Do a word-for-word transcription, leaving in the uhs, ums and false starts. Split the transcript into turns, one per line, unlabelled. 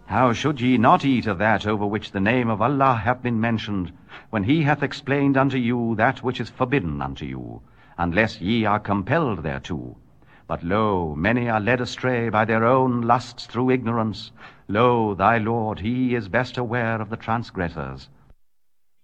How should ye not eat of that over which the name of Allah hath been mentioned, when he hath explained unto you that which is forbidden unto you, unless ye are compelled thereto? But lo, many are led astray by their own lusts through ignorance. Lo, thy Lord, he is best aware of the transgressors.